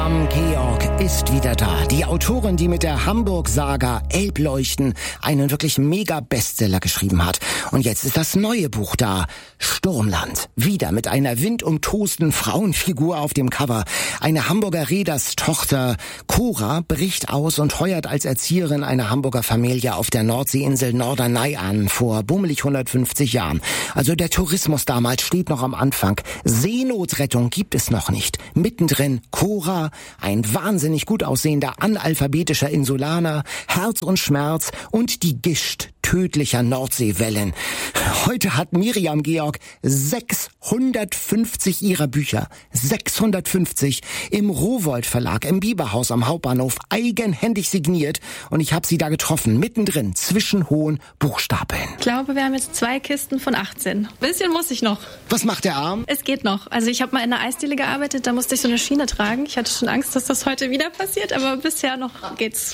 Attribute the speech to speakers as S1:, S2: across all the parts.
S1: Georg ist wieder da. Die Autorin, die mit der Hamburg-Saga Elbleuchten einen wirklich Mega-Bestseller geschrieben hat. Und jetzt ist das neue Buch da. Sturmland. Wieder mit einer windumtosten Frauenfigur auf dem Cover. Eine Hamburger Reederstochter Cora bricht aus und heuert als Erzieherin eine Hamburger Familie auf der Nordseeinsel Norderney an, vor bummelig 150 Jahren. Also der Tourismus damals steht noch am Anfang. Seenotrettung gibt es noch nicht. Mittendrin Cora, ein wahnsinnig gut aussehender analphabetischer Insulaner, Herz und Schmerz und die Gischt tödlicher Nordseewellen. Heute hat Miriam Georg 650 ihrer Bücher, 650, im Rowohlt Verlag, im Bieberhaus am Hauptbahnhof eigenhändig signiert. Und ich habe sie da getroffen, mittendrin, zwischen hohen Buchstapeln.
S2: Ich glaube, wir haben jetzt 2 Kisten von 18. Bisschen muss ich noch.
S1: Was macht der Arm?
S2: Es geht noch. Also ich habe mal in einer Eisdiele gearbeitet, da musste ich so eine Schiene tragen. Ich hatte schon Angst, dass das heute wieder passiert, aber bisher noch geht's.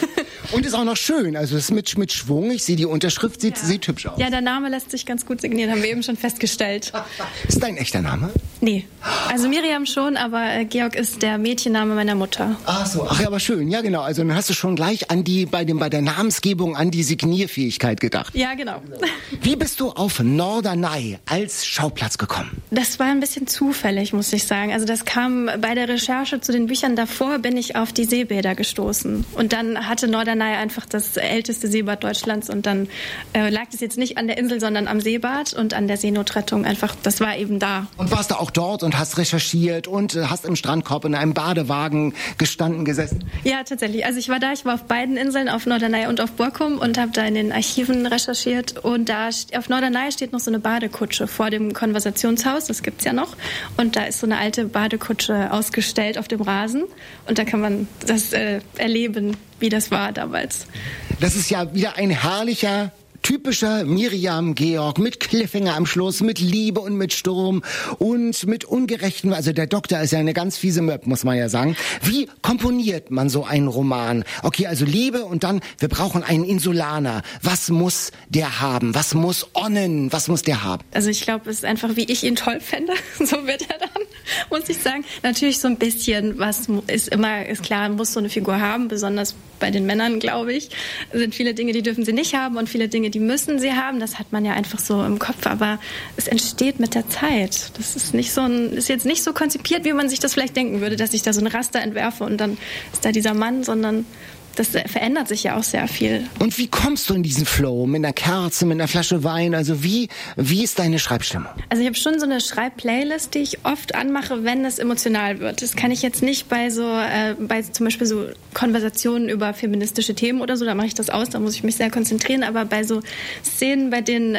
S1: Und ist auch noch schön, also es ist mit Schwung. Ich sehe die Unterschrift, sieht hübsch aus.
S2: Ja, der Name lässt sich ganz gut signieren, haben wir eben schon festgestellt.
S1: Ist dein echter Name?
S2: Nee, also Miriam schon, aber Georg ist der Mädchenname meiner Mutter.
S1: Ach so, ach ja, aber schön, ja genau. Also dann hast du schon gleich bei der Namensgebung an die Signierfähigkeit gedacht.
S2: Ja, genau.
S1: Wie bist du auf Norderney als Schauplatz gekommen?
S2: Das war ein bisschen zufällig, muss ich sagen. Also das kam bei der Recherche zu den Büchern davor, bin ich auf die Seebäder gestoßen. Und dann hatte Norderney einfach das älteste Seebad Deutschlands und dann lag es jetzt nicht an der Insel, sondern am Seebad und an der Seenotrettung einfach, das war eben da.
S1: Und warst du auch dort und hast recherchiert und hast im Strandkorb in einem Badewagen gestanden, gesessen?
S2: Ja, tatsächlich. Also ich war auf beiden Inseln, auf Norderney und auf Borkum und habe da in den Archiven recherchiert. Und da auf Norderney steht noch so eine Badekutsche vor dem Konversationshaus, das gibt's ja noch. Und da ist so eine alte Badekutsche ausgestellt auf dem Rasen. Und da kann man das erleben, wie das war damals.
S1: Das ist ja wieder ein herrlicher, typischer Miriam Georg mit Cliffhanger am Schluss, mit Liebe und mit Sturm und mit Ungerechten. Also der Doktor ist ja eine ganz fiese Möb, muss man ja sagen. Wie komponiert man so einen Roman? Okay, also Liebe und dann, wir brauchen einen Insulaner. Was muss der haben? Was muss Onnen? Was muss der haben?
S2: Also ich glaube, es ist einfach, wie ich ihn toll fände. So wird er dann, muss ich sagen. Natürlich so ein bisschen, was ist klar, muss so eine Figur haben, besonders bei den Männern, glaube ich, sind viele Dinge, die dürfen sie nicht haben und viele Dinge, die müssen sie haben. Das hat man ja einfach so im Kopf, aber es entsteht mit der Zeit. Das ist ist jetzt nicht so konzipiert, wie man sich das vielleicht denken würde, dass ich da so ein Raster entwerfe und dann ist da dieser Mann, sondern das verändert sich ja auch sehr viel.
S1: Und wie kommst du in diesen Flow? Mit einer Kerze, mit einer Flasche Wein? Also wie ist deine Schreibstimmung?
S2: Also ich habe schon so eine Schreibplaylist, die ich oft anmache, wenn es emotional wird. Das kann ich jetzt nicht bei zum Beispiel so Konversationen über feministische Themen oder so, da mache ich das aus, da muss ich mich sehr konzentrieren. Aber bei so Szenen, bei denen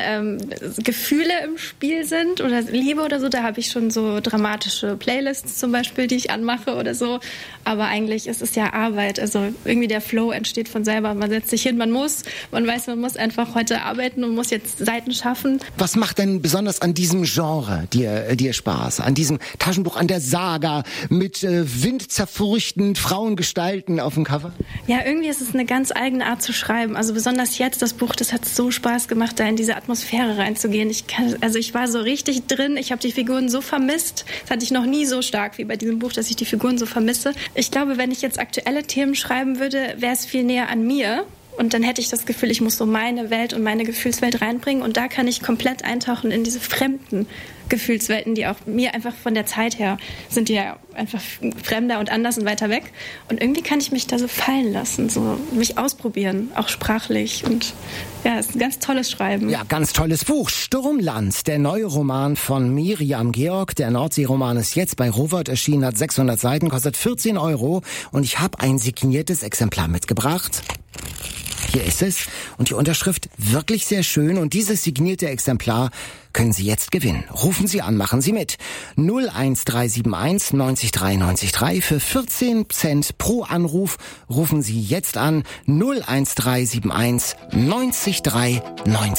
S2: Gefühle im Spiel sind oder Liebe oder so, da habe ich schon so dramatische Playlists zum Beispiel, die ich anmache oder so. Aber eigentlich ist es ja Arbeit, also irgendwie der Flow entsteht von selber. Man setzt sich hin, man weiß, man muss einfach heute arbeiten und muss jetzt Seiten schaffen.
S1: Was macht denn besonders an diesem Genre dir Spaß? An diesem Taschenbuch, an der Saga mit windzerfurchten Frauengestalten auf dem Cover?
S2: Ja, irgendwie ist es eine ganz eigene Art zu schreiben. Also besonders jetzt das Buch, das hat so Spaß gemacht, da in diese Atmosphäre reinzugehen. Ich war so richtig drin. Ich habe die Figuren so vermisst. Das hatte ich noch nie so stark wie bei diesem Buch, dass ich die Figuren so vermisse. Ich glaube, wenn ich jetzt aktuelle Themen schreiben würde, wäre es viel näher an mir. Und dann hätte ich das Gefühl, ich muss so meine Welt und meine Gefühlswelt reinbringen. Und da kann ich komplett eintauchen in diese fremden Gefühlswelten, die auch mir einfach von der Zeit her sind, die ja einfach fremder und anders und weiter weg. Und irgendwie kann ich mich da so fallen lassen, so mich ausprobieren, auch sprachlich. Und ja, es ist ein ganz tolles Schreiben.
S1: Ja, ganz tolles Buch. Sturmland, der neue Roman von Miriam Georg. Der Nordseeroman ist jetzt bei Rowohlt erschienen, hat 600 Seiten, kostet 14 €. Und ich habe ein signiertes Exemplar mitgebracht. Hier ist es. Und die Unterschrift wirklich sehr schön. Und dieses signierte Exemplar können Sie jetzt gewinnen. Rufen Sie an, machen Sie mit. 01371 90 3 90 3. Für 14 Cent pro Anruf rufen Sie jetzt an. 01371 90 3 90.